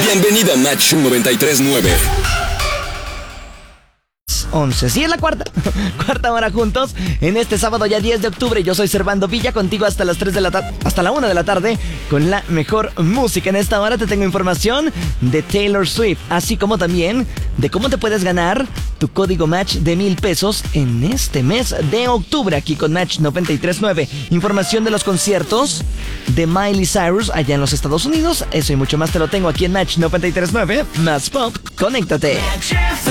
Bienvenida a Match 93.9. 11. Sí, es la cuarta hora juntos en este sábado ya 10 de octubre. Yo soy Servando Villa, contigo hasta las 3 de la tarde, hasta la 1 de la tarde, con la mejor música. En esta hora te tengo información de Taylor Swift, así como también de cómo te puedes ganar tu código Match de 1,000 pesos en este mes de octubre, aquí con Match 93.9. Información de los conciertos de Miley Cyrus allá en los Estados Unidos. Eso y mucho más te lo tengo aquí en Match 93.9. Más pop, conéctate.